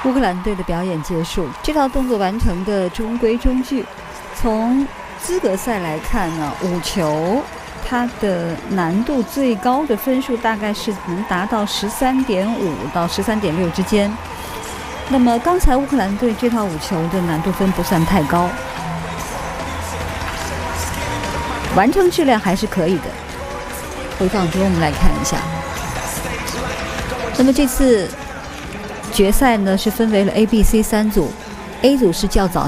乌克兰队的表演结束，这套动作完成的中规中矩。从资格赛来看呢，5球它的难度最高的分数大概是能达到13.5到13.6之间。那么刚才乌克兰队这套5球的难度分不算太高，完成质量还是可以的。回放中我们来看一下。那么这次决赛呢是分为了 A、B、C 3组，A 组是较早